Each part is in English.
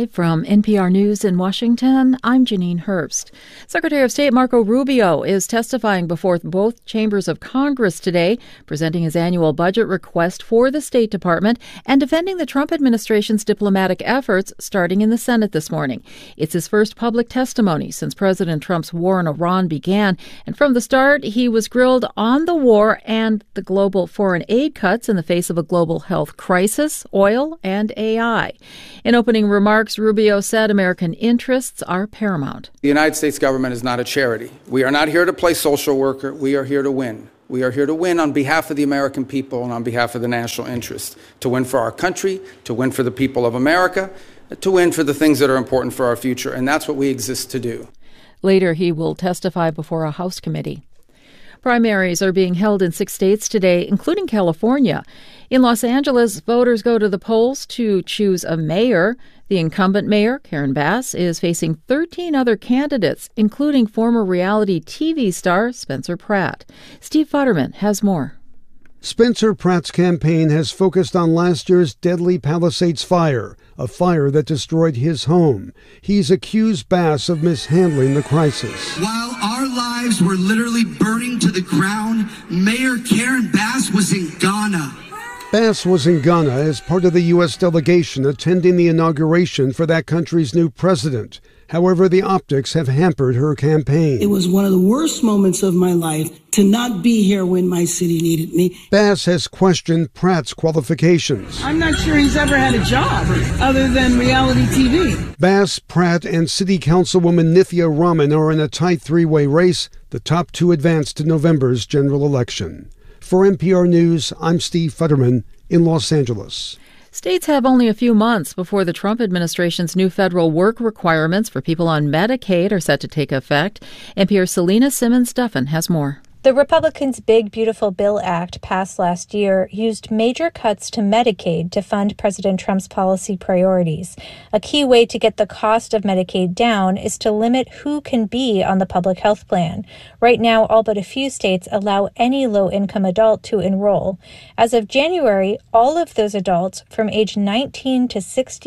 From NPR News in Washington, I'm Janine Herbst. Secretary of State Marco Rubio is testifying before both chambers of Congress today, presenting his annual budget request for the State Department and defending the Trump administration's diplomatic efforts, starting in the Senate this morning. It's his first public testimony since President Trump's war in Iran began, and from the start, he was grilled on the war and the global foreign aid cuts in the face of a global health crisis, oil, and AI. In opening remarks, Rubio said American interests are paramount. The United States government is not a charity. We are not here to play social worker. We are here to win. We are here to win on behalf of the American people and on behalf of the national interest, to win for our country, to win for the people of America, to win for the things that are important for our future. And that's what we exist to do. Later, he will testify before a House committee. Primaries are being held in 6 states today, including California. In Los Angeles, voters go to the polls to choose a mayor. The incumbent mayor, Karen Bass, is facing 13 other candidates, including former reality TV star Spencer Pratt. Steve Futterman has more. Spencer Pratt's campaign has focused on last year's deadly Palisades fire, a fire that destroyed his home. He's accused Bass of mishandling the crisis. While our lives were literally burning to the ground, Mayor Karen Bass was in Ghana. Bass was in Ghana as part of the U.S. delegation attending the inauguration for that country's new president. However, the optics have hampered her campaign. It was one of the worst moments of my life to not be here when my city needed me. Bass has questioned Pratt's qualifications. I'm not sure he's ever had a job other than reality TV. Bass, Pratt, and City Councilwoman Nithya Raman are in a tight three-way race. The top two advance to November's general election. For NPR News, I'm Steve Futterman in Los Angeles. States have only a few months before the Trump administration's new federal work requirements for people on Medicaid are set to take effect. NPR's Selena Simmons-Duffin has more. The Republicans' Big Beautiful Bill Act passed last year used major cuts to Medicaid to fund President Trump's policy priorities. A key way to get the cost of Medicaid down is to limit who can be on the public health plan. Right now, all but a few states allow any low-income adult to enroll. As of January, all of those adults from age 19 to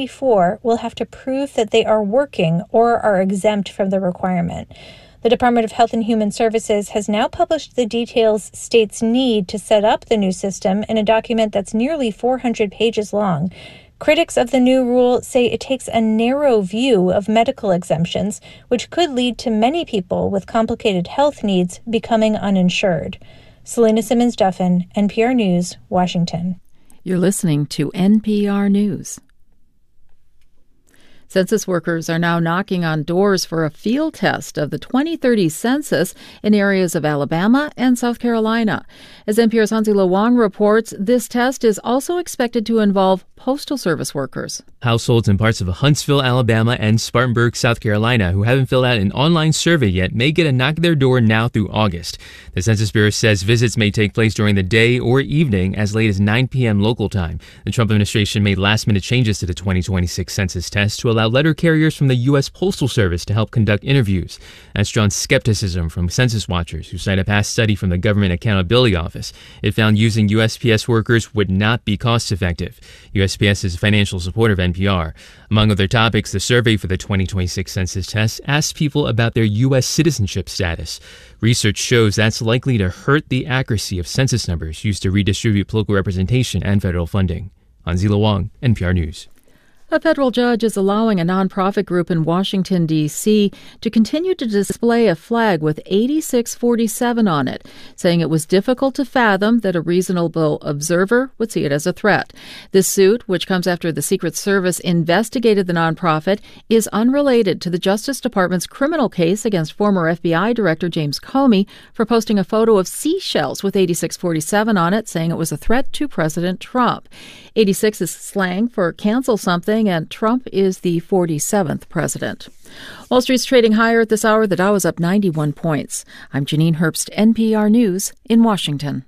64 will have to prove that they are working or are exempt from the requirement. The Department of Health and Human Services has now published the details states need to set up the new system in a document that's nearly 400 pages long. Critics of the new rule say it takes a narrow view of medical exemptions, which could lead to many people with complicated health needs becoming uninsured. Selena Simmons-Duffin, NPR News, Washington. You're listening to NPR News. Census workers are now knocking on doors for a field test of the 2030 census in areas of Alabama and South Carolina. As NPR's Hansi-Lo Wang reports, this test is also expected to involve Postal Service workers. Households in parts of Huntsville, Alabama, and Spartanburg, South Carolina, who haven't filled out an online survey yet, may get a knock at their door now through August. The Census Bureau says visits may take place during the day or evening as late as 9 p.m. local time. The Trump administration made last-minute changes to the 2026 census test to allow letter carriers from the U.S. Postal Service to help conduct interviews. That's drawn skepticism from census watchers who cite a past study from the Government Accountability Office. It found using USPS workers would not be cost-effective. USPS is a financial supporter of NPR. Among other topics, the survey for the 2026 census test asked people about their U.S. citizenship status. Research shows that's likely to hurt the accuracy of census numbers used to redistribute political representation and federal funding. Hansi-Lo Wang, NPR News. A federal judge is allowing a nonprofit group in Washington, D.C. to continue to display a flag with 8647 on it, saying it was difficult to fathom that a reasonable observer would see it as a threat. This suit, which comes after the Secret Service investigated the nonprofit, is unrelated to the Justice Department's criminal case against former FBI Director James Comey for posting a photo of seashells with 8647 on it, saying it was a threat to President Trump. 86 is slang for cancel something, and Trump is the 47th president. Wall Street's trading higher at this hour. The Dow is up 91 points. I'm Janine Herbst, NPR News in Washington.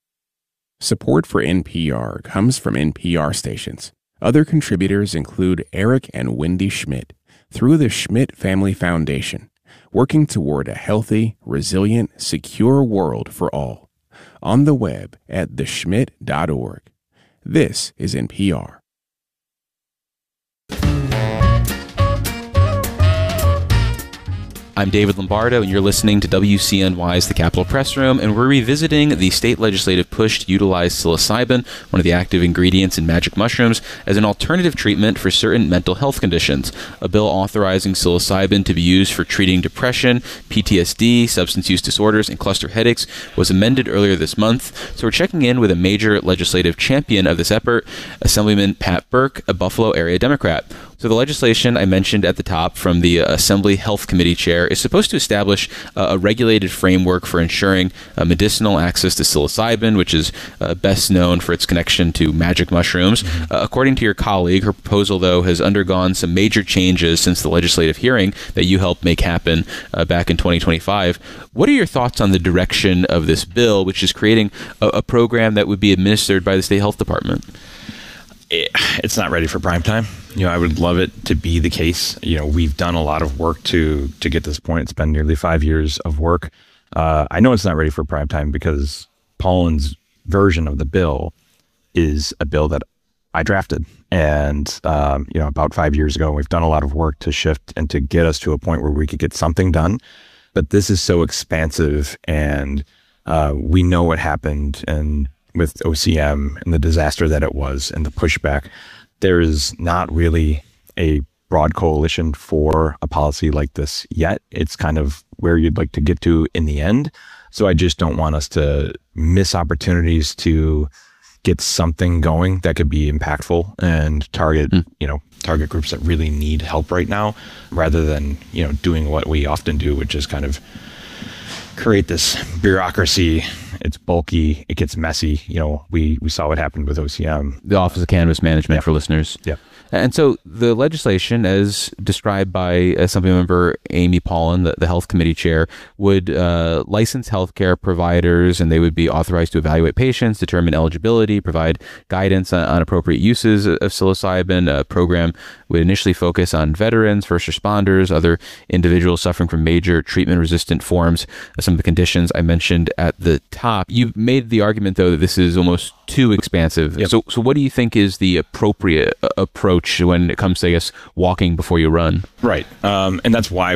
Support for NPR comes from NPR stations. Other contributors include Eric and Wendy Schmidt through the Schmidt Family Foundation, working toward a healthy, resilient, secure world for all. On the web at theschmidt.org. This is NPR. I'm David Lombardo, and you're listening to WCNY's The Capitol Press Room, and we're revisiting the state legislative push to utilize psilocybin, one of the active ingredients in magic mushrooms, as an alternative treatment for certain mental health conditions. A bill authorizing psilocybin to be used for treating depression, PTSD, substance use disorders, and cluster headaches was amended earlier this month. So we're checking in with a major legislative champion of this effort, Assemblyman Pat Burke, a Buffalo area Democrat. So the legislation I mentioned at the top from the Assembly Health Committee chair is supposed to establish a regulated framework for ensuring medicinal access to psilocybin, which is best known for its connection to magic mushrooms. According to your colleague, her proposal, though, has undergone some major changes since the legislative hearing that you helped make happen back in 2025. What are your thoughts on the direction of this bill, which is creating a program that would be administered by the state health department? It's not ready for prime time. I would love it to be the case. We've done a lot of work to get to this point. It's been nearly 5 years of work. I know it's not ready for prime time because Pollen's version of the bill is a bill that I drafted. And, about 5 years ago, we've done a lot of work to shift and to get us to a point where we could get something done. But this is so expansive, and we know what happened and with OCM and the disaster that it was and the pushback. There is not really a broad coalition for a policy like this yet. It's kind of where you'd like to get to in the end. So I just don't want us to miss opportunities to get something going that could be impactful and target groups that really need help right now, rather than, doing what we often do, which is kind of create this bureaucracy. It's bulky. It gets messy. We saw what happened with OCM. The Office of Cannabis Management for listeners. Yeah. And so the legislation, as described by Assemblymember Amy Pollen, the Health Committee chair, would license healthcare providers, and they would be authorized to evaluate patients, determine eligibility, provide guidance on appropriate uses of psilocybin. A program would initially focus on veterans, first responders, other individuals suffering from major treatment-resistant forms of some of the conditions I mentioned at the top. You made the argument, though, that this is almost too expansive. Yep. So what do you think is the appropriate approach when it comes to, I guess, walking before you run? Right. And that's why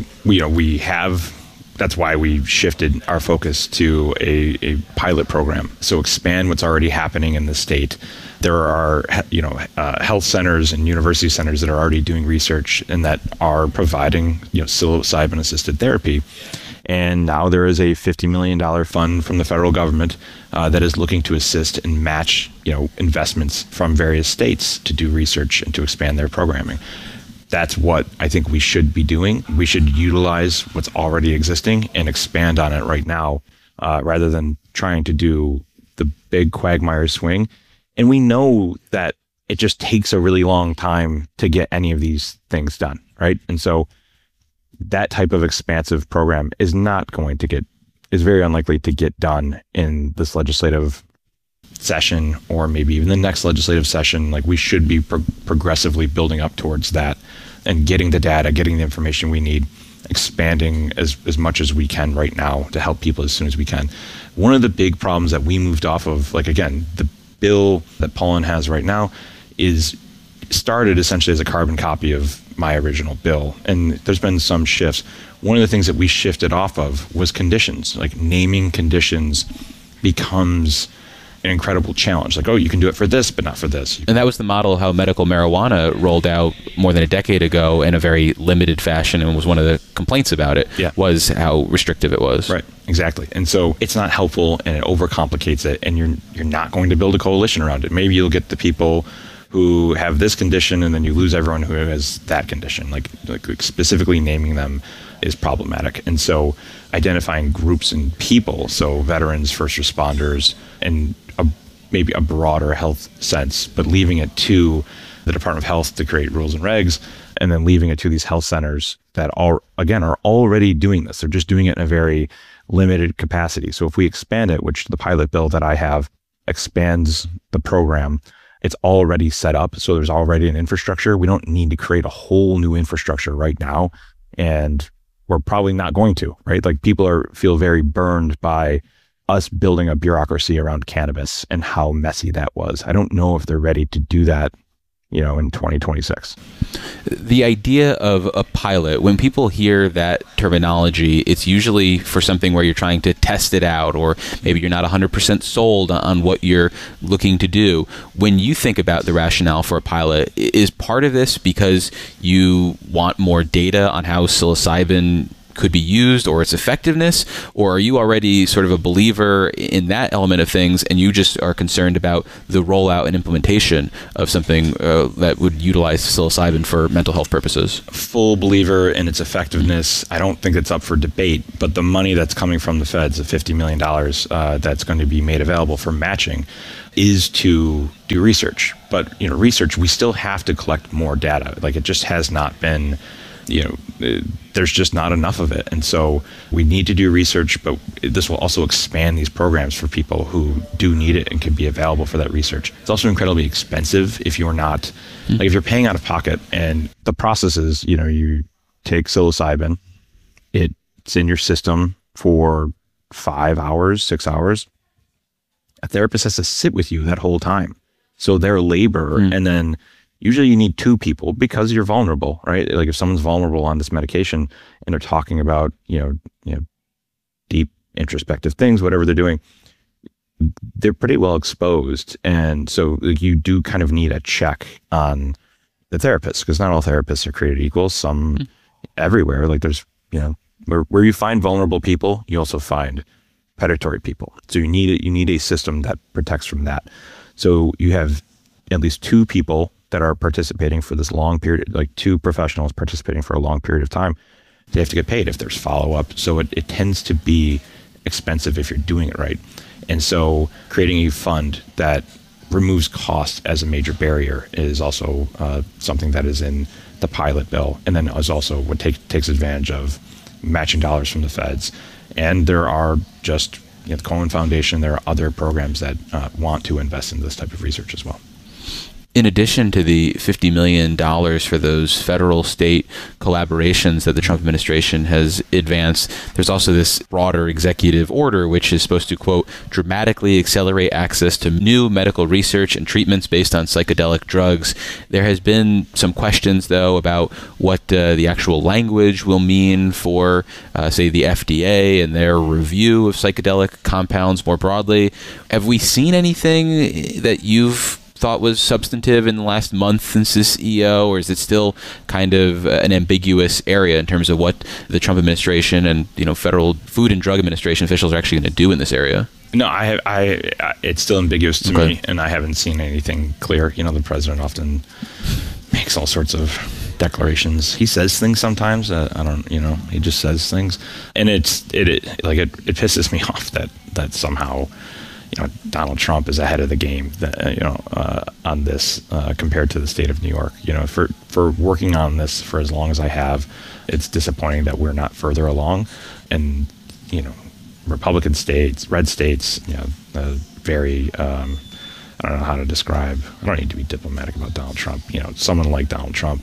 that's why we shifted our focus to a pilot program. So expand what's already happening in the state. There are, health centers and university centers that are already doing research and that are providing, psilocybin assisted therapy. And now there is a $50 million fund from the federal government that is looking to assist and match, investments from various states to do research and to expand their programming. That's what I think we should be doing. We should utilize what's already existing and expand on it right now, rather than trying to do the big quagmire swing. And we know that it just takes a really long time to get any of these things done, right? And so that type of expansive program is very unlikely to get done in this legislative session, or maybe even the next legislative session. Like, we should be progressively building up towards that and getting the data, getting the information we need, expanding as much as we can right now to help people as soon as we can. One of the big problems that we moved off of, again, the bill that Pollen has right now started essentially as a carbon copy of my original bill. And there's been some shifts. One of the things that we shifted off of was conditions. Like, naming conditions becomes an incredible challenge. Like, oh, you can do it for this, but not for this. And that was the model how medical marijuana rolled out more than a decade ago in a very limited fashion, and was one of the complaints about it, was how restrictive it was. Right, exactly. And so it's not helpful, and it overcomplicates it, and you're not going to build a coalition around it. Maybe you'll get the people who have this condition, and then you lose everyone who has that condition. Like specifically naming them is problematic. And so identifying groups and people, so veterans, first responders, and maybe a broader health sense, but leaving it to the Department of Health to create rules and regs, and then leaving it to these health centers that are already doing this. They're just doing it in a very limited capacity. So if we expand it, which the pilot bill that I have expands the program, it's already set up. So there's already an infrastructure. We don't need to create a whole new infrastructure right now. And we're probably not going to, right? Like, people feel very burned by us building a bureaucracy around cannabis and how messy that was. I don't know if they're ready to do that, in 2026. The idea of a pilot, when people hear that terminology, it's usually for something where you're trying to test it out, or maybe you're not 100% sold on what you're looking to do. When you think about the rationale for a pilot, is part of this because you want more data on how psilocybin could be used or its effectiveness, or are you already sort of a believer in that element of things and you just are concerned about the rollout and implementation of something that would utilize psilocybin for mental health purposes? Full believer in its effectiveness. I don't think it's up for debate, but the money that's coming from the feds, the $50 million that's going to be made available for matching, is to do research. But research, we still have to collect more data. Like, it just has not been, there's just not enough of it. And so we need to do research, but this will also expand these programs for people who do need it and can be available for that research. It's also incredibly expensive if you're not, like, if you're paying out of pocket. And the process is, you take psilocybin, it's in your system for 5 hours, 6 hours. A therapist has to sit with you that whole time. So their labor, and then usually you need 2 people because you're vulnerable, right? Like, if someone's vulnerable on this medication and they're talking about, deep introspective things, whatever they're doing, they're pretty well exposed. And so you do kind of need a check on the therapist, because not all therapists are created equal. Some everywhere, like, there's, where you find vulnerable people, you also find predatory people. So you need a system that protects from that. So you have at least 2 people that are participating for this long period, like 2 professionals participating for a long period of time. They have to get paid if there's follow-up. So it tends to be expensive if you're doing it right. And so creating a fund that removes cost as a major barrier is also something that is in the pilot bill, and then is also what takes advantage of matching dollars from the feds. And there are just, the Komen Foundation, there are other programs that want to invest in this type of research as well. In addition to the $50 million for those federal-state collaborations that the Trump administration has advanced, there's also this broader executive order, which is supposed to, quote, dramatically accelerate access to new medical research and treatments based on psychedelic drugs. There has been some questions, though, about what the actual language will mean for, say, the FDA and their review of psychedelic compounds more broadly. Have we seen anything that you've thought was substantive in the last month since this EO, or is it still kind of an ambiguous area in terms of what the Trump administration and Federal Food and Drug Administration officials are actually going to do in this area? No, it's still ambiguous to me, and I haven't seen anything clear. The president often makes all sorts of declarations. He says things sometimes. He just says things, and it pisses me off that somehow, Donald Trump is ahead of the game, on this compared to the state of New York. For working on this for as long as I have, it's disappointing that we're not further along. And Republican states, red states, very I don't know how to describe. I don't need to be diplomatic about Donald Trump. Someone like Donald Trump,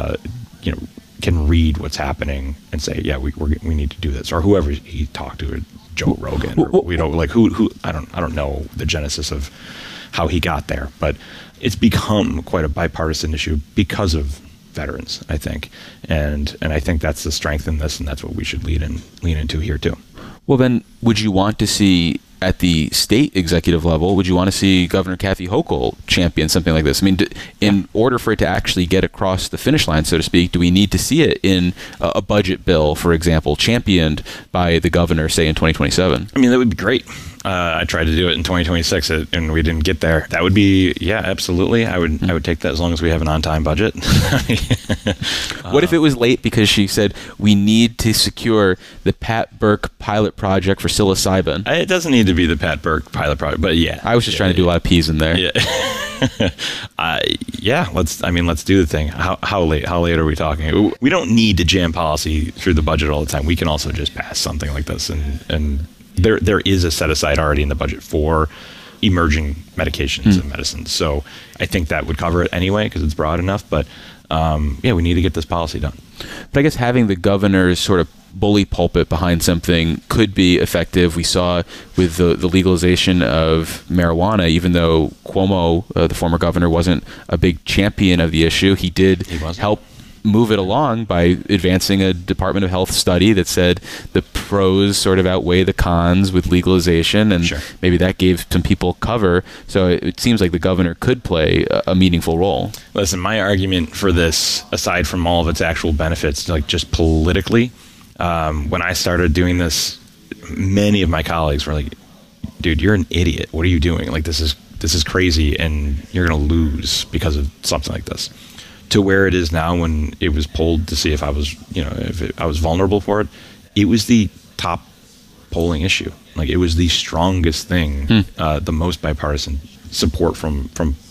can read what's happening and say, yeah, we need to do this, or whoever he talked to. Joe Rogan, or who I don't know the genesis of how he got there, but it's become quite a bipartisan issue because of veterans, I think, and I think that's the strength in this, and that's what we should lean into here too. Well, then, would you want to see at the state executive level, would you want to see Governor Kathy Hochul champion something like this? I mean, in order for it to actually get across the finish line, so to speak, do we need to see it in a budget bill, for example, championed by the governor, say, in 2027? I mean, that would be great. I tried to do it in 2026 and we didn't get there. That would be, yeah, absolutely. I would take that as long as we have an on-time budget. What if it was late because she said we need to secure the Pat Burke pilot project for psilocybin? It doesn't need to be the Pat Burke pilot project, but yeah. I was just trying to do a lot of P's in there. Yeah. Let's do the thing. How late are we talking? We don't need to jam policy through the budget all the time. We can also just pass something like this, and there is a set aside already in the budget for emerging medications and medicines. So I think that would cover it anyway because it's broad enough. But we need to get this policy done. But I guess having the governor's sort of bully pulpit behind something could be effective. We saw with the legalization of marijuana, even though Cuomo, the former governor, wasn't a big champion of the issue, he did help move it along by advancing a Department of Health study that said the pros sort of outweigh the cons with legalization, and maybe that gave some people cover. So it seems like the governor could play a meaningful role. Listen, my argument for this, aside from all of its actual benefits, like just politically, when I started doing this, many of my colleagues were like, dude, you're an idiot. What are you doing? Like, this is crazy, and you're going to lose because of something like this. To where it is now, when it was polled to see if I was, I was vulnerable for it, it was the top polling issue. Like, it was the strongest thing, the most bipartisan support from